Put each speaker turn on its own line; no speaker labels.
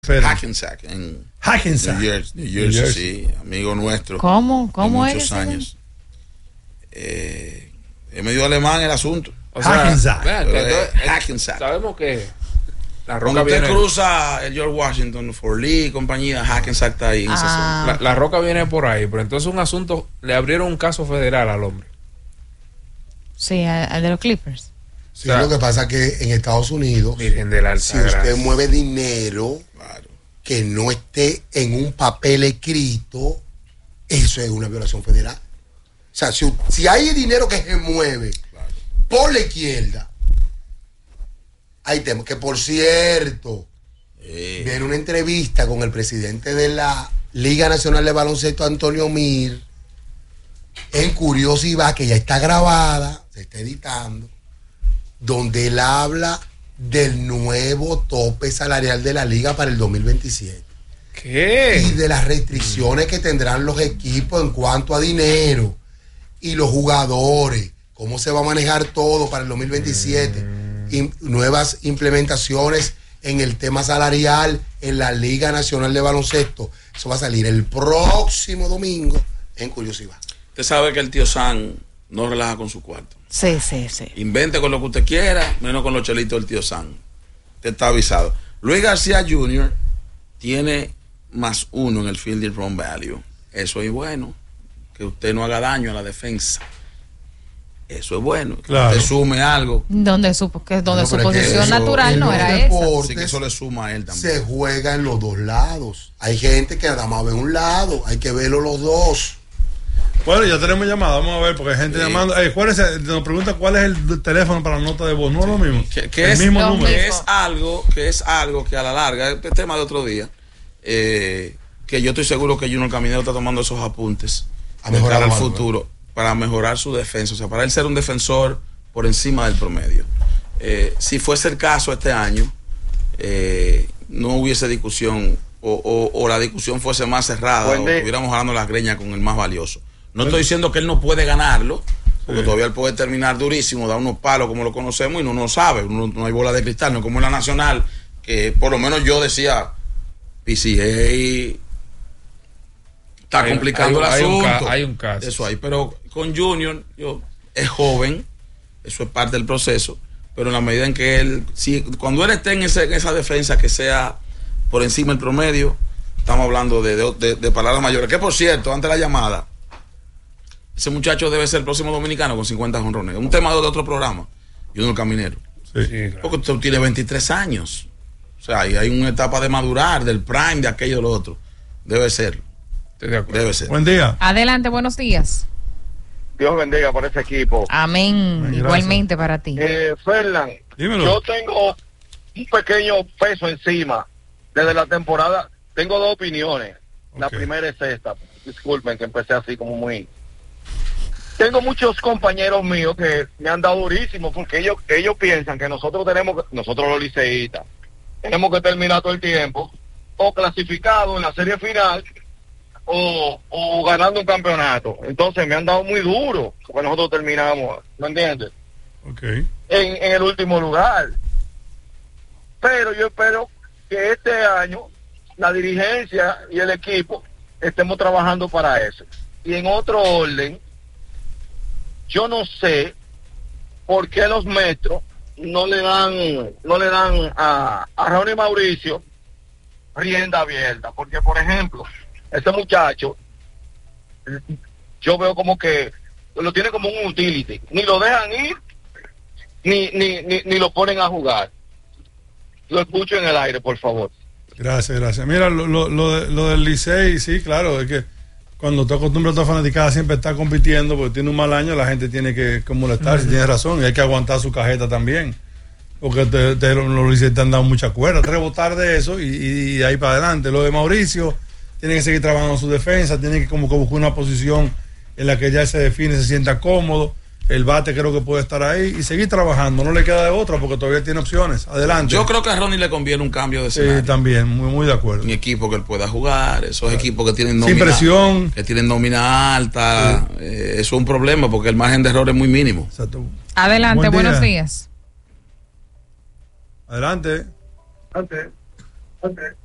Hackensack, en New Jersey, sí, amigo nuestro.
¿Cómo
de muchos años. Es medio alemán el asunto.
O sea,
Hackensack. Hackensack.
Sabemos que la Roca
cuando usted
viene,
cruza el George Washington, Fort Lee y compañía, Hackensack está ahí en esa zona.
la Roca viene por ahí, pero entonces un asunto, le abrieron un caso federal al hombre.
Sí, al de los Clippers.
Sí, o sea, lo que pasa es que en Estados Unidos,
Virgen de la Alta
si usted
Gracia
mueve dinero que no esté en un papel escrito, eso es una violación federal. O sea, si hay dinero que se mueve por la izquierda, hay temas que, por cierto, viene una entrevista con el presidente de la Liga Nacional de Baloncesto, Antonio Mir, en Curiosidad, que ya está grabada, se está editando, donde él habla del nuevo tope salarial de la liga para el 2027.
¿Qué?
Y de las restricciones que tendrán los equipos en cuanto a dinero y los jugadores, cómo se va a manejar todo para el 2027, y nuevas implementaciones en el tema salarial en la Liga Nacional de Baloncesto. Eso va a salir el próximo domingo en Curiosidad.
Usted sabe que el tío San no relaja con su cuarto.
Sí.
Invente con lo que usted quiera, menos con los chelitos del tío San. Usted está avisado. Luis García Jr. tiene +1 en el fielding run value. Eso es bueno. Que usted no haga daño a la defensa. Eso es bueno.
Claro.
Que usted sume algo.
Donde su posición natural no era esa.
Así que eso le suma a él también.
Se juega en los dos lados. Hay gente que nada más ve un lado. Hay que verlo los dos.
Bueno, ya tenemos llamada, vamos a ver, porque hay gente llamando. Nos pregunta cuál es el teléfono para la nota de voz, no es lo mismo.
Que
el mismo número.
Que es algo que a la larga, este tema de otro día, que yo estoy seguro que Junior Caminero está tomando esos apuntes a mejorar el futuro, para mejorar su defensa, o sea, para él ser un defensor por encima del promedio. Si fuese el caso este año, no hubiese discusión, o la discusión fuese más cerrada, o estuviéramos jalando las greñas con el más valioso. No estoy diciendo que él no puede ganarlo, porque todavía él puede terminar durísimo, dar unos palos como lo conocemos y uno no sabe, no hay bola de cristal, no como en la Nacional, que por lo menos yo decía, PCA está complicando el asunto.
Hay un caso.
Eso hay, pero con Junior, es joven, eso es parte del proceso, pero en la medida en que él, cuando él esté en esa defensa que sea por encima del promedio, estamos hablando de palabras mayores. Que por cierto, antes de la llamada, ese muchacho debe ser el próximo dominicano con 50 jonrones. Un tema de otro programa, Junior Caminero.
Sí,
claro.
Porque usted tiene 23 años. O sea, y hay una etapa de madurar, del prime, de aquello, de lo otro. Debe ser.
Estoy de acuerdo.
Debe ser.
Buen día.
Adelante, buenos días.
Dios bendiga por ese equipo.
Amén.
Gracias.
Igualmente para ti.
Fernan,
Dímelo.
yo tengo un pequeño peso encima. Desde la temporada, tengo dos opiniones. La primera es esta. Disculpen que empecé así como muy... Tengo muchos compañeros míos que me han dado durísimo porque ellos piensan que nosotros los liceístas, tenemos que terminar todo el tiempo o clasificado en la serie final o ganando un campeonato. Entonces me han dado muy duro porque nosotros terminamos, ¿me entiendes? En el último lugar. Pero yo espero que este año la dirigencia y el equipo estemos trabajando para eso. Y en otro orden, yo no sé por qué los Metros no le dan a Raúl y Mauricio rienda abierta, porque por ejemplo, este muchacho yo veo como que lo tiene como un utility, ni lo dejan ir ni lo ponen a jugar. Lo escucho en el aire, por favor.
Gracias. Mira, lo del Licey, sí, claro, es que cuando te acostumbras a tu fanaticada siempre está compitiendo, porque tiene un mal año, la gente tiene que molestarse, tiene razón, y hay que aguantar su cajeta también, porque los Licey te han dado mucha cuerda, rebotar de eso y de ahí para adelante. Lo de Mauricio, tiene que seguir trabajando su defensa, tiene que como que buscar una posición en la que ya se define, se sienta cómodo. El bate creo que puede estar ahí y seguir trabajando, no le queda de otra porque todavía tiene opciones. Adelante.
Yo creo que a Ronnie le conviene un cambio de escenario.
Sí, también, muy de acuerdo.
Un equipo que él pueda jugar, esos equipos que tienen nómina,
sin presión,
que tienen nómina alta, eso es un problema porque el margen de error es muy mínimo.
Exacto.
Adelante, buenos días.
Adelante.